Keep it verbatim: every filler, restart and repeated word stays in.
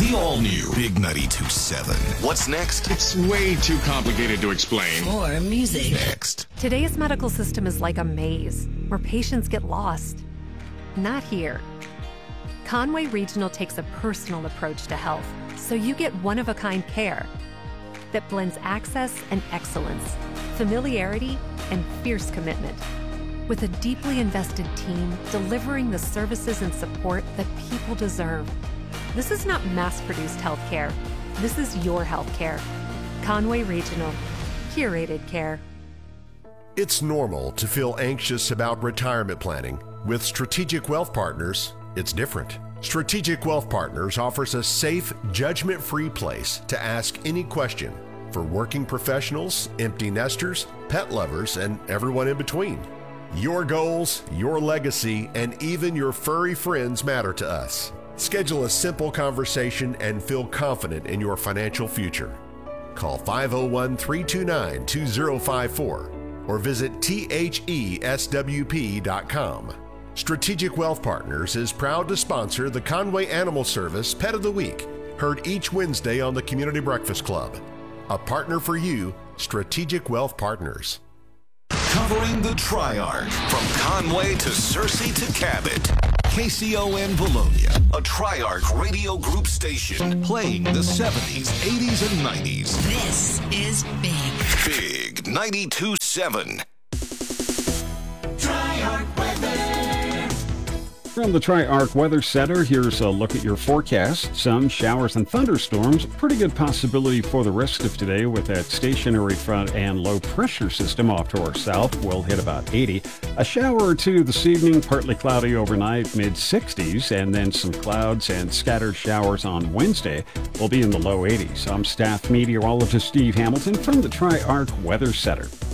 The all-new Big ninety-two point seven. What's next? It's way too complicated to explain. More music. Next. Today's medical system is like a maze where patients get lost. Not here. Conway Regional takes a personal approach to health, so you get one-of-a-kind care that blends access and excellence, familiarity and fierce commitment, with a deeply invested team delivering the services and support that people deserve. This is not mass-produced healthcare. This is your healthcare. Conway Regional. Curated care. It's normal to feel anxious about retirement planning. With Strategic Wealth Partners, it's different. Strategic Wealth Partners offers a safe, judgment-free place to ask any question for working professionals, empty nesters, pet lovers, and everyone in between. Your goals, your legacy, and even your furry friends matter to us. Schedule a simple conversation and feel confident in your financial future. Call five oh one, three two nine, two oh five four or visit T H E S W P dot com. Strategic Wealth Partners is proud to sponsor the Conway Animal Service Pet of the Week, heard each Wednesday on the Community Breakfast Club. A partner for you, Strategic Wealth Partners. Covering the Triarch from Conway to Searcy to Cabot. K C O N Bologna, a Triarch radio group station playing the seventies, eighties, and nineties. This is Big. Big ninety-two point seven. Triarch Weather. From the Triarch Weather Center, here's a look at your forecast. Some showers and thunderstorms. Pretty good possibility for the rest of today with that stationary front and low pressure system off to our south. We'll hit about eighty. A shower or two this evening, partly cloudy overnight, mid sixties, and then some clouds and scattered showers on Wednesday. We'll be in the low eighties. I'm staff meteorologist Steve Hamilton from the Triarch Weather Center.